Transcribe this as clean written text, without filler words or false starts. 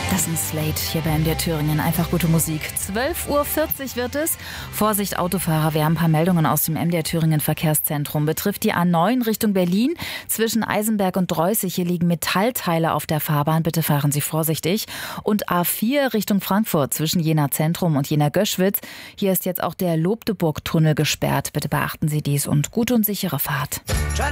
Das ist Slate hier bei MDR Thüringen. Einfach gute Musik. 12:40 Uhr wird es. Vorsicht Autofahrer, wir haben ein paar Meldungen aus dem MDR Thüringen Verkehrszentrum. Betrifft die A9 Richtung Berlin. Zwischen Eisenberg und Dreußig, hier liegen Metallteile auf der Fahrbahn. Bitte fahren Sie vorsichtig. Und A4 Richtung Frankfurt zwischen Jena Zentrum und Jena Göschwitz. Hier ist jetzt auch der Lobdeburg-Tunnel gesperrt. Bitte beachten Sie dies und gute und sichere Fahrt.